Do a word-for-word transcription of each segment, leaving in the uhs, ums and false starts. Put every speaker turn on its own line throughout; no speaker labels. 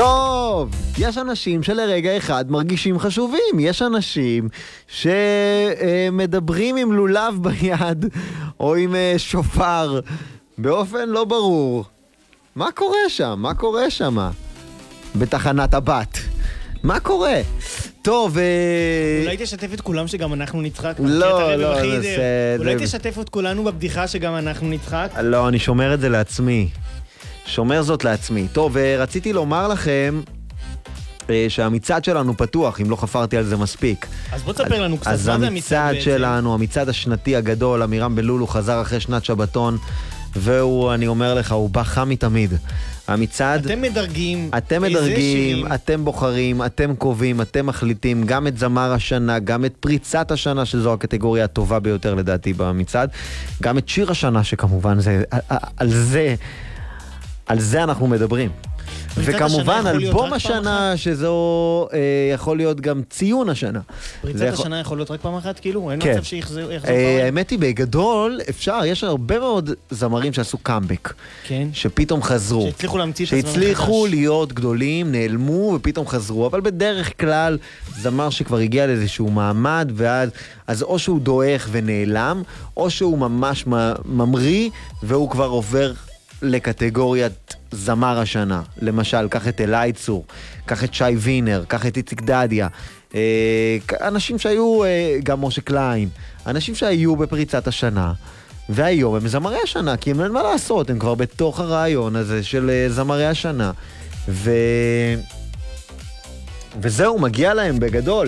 טוב, יש אנשים שלרגע אחד מרגישים חשובים, יש אנשים שמדברים עם לולב ביד או עם שופר באופן לא ברור. מה קורה שם? מה קורה שם? בתחנת הבת. מה קורה? טוב,
אולי תשתף את כולם שגם אנחנו נצחק.
לא, לא, זה...
אולי תשתף את כולנו בבדיחה שגם אנחנו נצחק.
לא, אני שומר את זה לעצמי. שומר זאת לעצמי. טוב, רציתי לומר לכם שהמצעד שלנו פתוח, אם לא חפרתי על זה מספיק.
אז בוא תספר לנו קצת,
אז המצעד שלנו, המצעד השנתי הגדול, אמירם בלולו חזר אחרי שנת שבתון, והוא, אני אומר לך, הוא בא חם מתמיד. המצעד...
אתם מדרגים.
אתם מדרגים, אתם בוחרים, אתם קובעים, אתם מחליטים גם את זמר השנה, גם את פריצת השנה, שזו הקטגוריה הטובה ביותר לדעתי במצעד, גם את שיר השנה, שכמובן זה, על זה, על זה אנחנו מדברים. וכמובן, אלבום השנה, שזו אה, יכול להיות גם ציון השנה.
פריצת
יכול...
השנה יכול להיות רק פעם אחת, כאילו? אין
כן.
מצב שיחזור פעם?
אה, האמת היא, בגדול, אפשר, יש הרבה מאוד זמרים שעשו קאמבק.
כן.
שפתאום חזרו.
שהצליחו להמציא את עצמם מחדש.
שהצליחו להיות גדולים, נעלמו ופתאום חזרו. אבל בדרך כלל, זמר שכבר הגיע לאיזשהו מעמד, ואז אז או שהוא דועך ונעלם, או שהוא ממש ממריא, והוא כבר עובר לקטגוריית זמר השנה. למשל, קח את אלי צור, קח את שי וינר, קח את איציק דדיה, אנשים שהיו, גם משה קליין, אנשים שהיו בפריצת השנה, והיום הם זמרי השנה, כי הם אין מה לעשות, הם כבר בתוך הרעיון הזה של זמרי השנה. ו... וזהו, מגיע להם בגדול.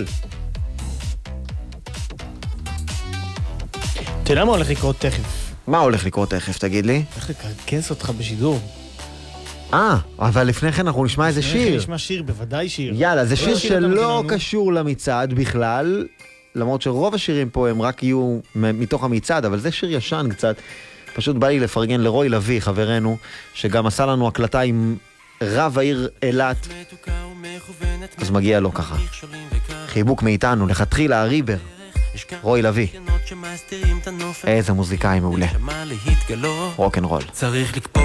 אתה יודע מה הולך לקרות תכף?
מה הולך לקרות תכף, תגיד לי?
הולך לקרקס אותך בשידור.
אה, אבל לפני כן אנחנו נשמע איזה שיר.
נשמע שיר, בוודאי שיר.
יאללה, זה שיר שלא קשור למצעד בכלל, למרות שרוב השירים פה הם רק יהיו מתוך המצעד, אבל זה שיר ישן קצת. פשוט בא לי לפרגן לרוי לוי, חברנו, שגם עשה לנו הקלטה עם רב העיר אילת. אז מגיע לו ככה. חיבוק מאיתנו, לכתחילה הריבר. רוי לוי. איזה מוזיקאי מעולה. רוק'נ'רול.
צריך לקפוא